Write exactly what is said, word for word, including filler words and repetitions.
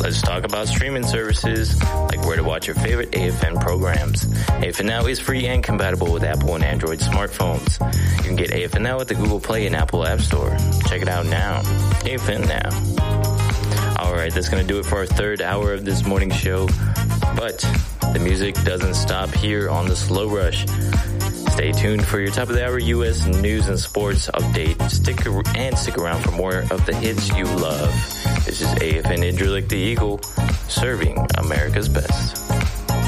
Let's talk about streaming services, like where to watch your favorite A F N programs. A F N Now is free and compatible with Apple and Android smartphones. You can get A F N Now at the Google Play and Apple App Store. Check it out now. A F N Now. All right, that's going to do it for our third hour of this morning show. But the music doesn't stop here on the Slow Rush. Stay tuned for your top of the hour U S news and sports update. Stick and stick around for more of the hits you love. This is A F N Indrilic the Eagle, serving America's best.